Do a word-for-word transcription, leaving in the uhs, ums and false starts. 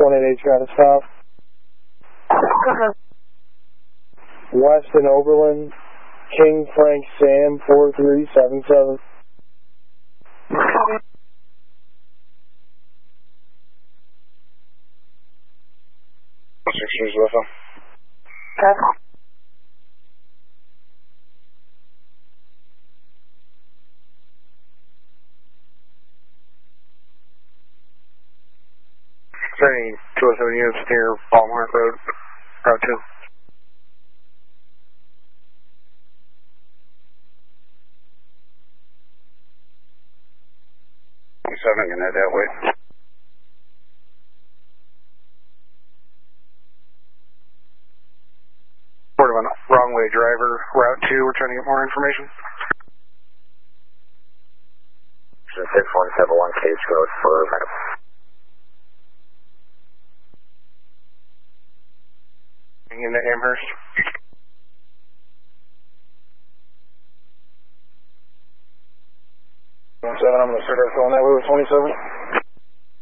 one eight eight's got to stop. Weston Oberlin, King Frank Sam, four three seven seven. Six years with him. Okay. Is there any two oh seven units near Baltimore Road, Route two? seven can head that way. Report of a wrong way driver, Route two, we're trying to get more information. six one seven one Case Road for backup. Into Amherst. one seven, I'm going to start going that way with twenty-seven.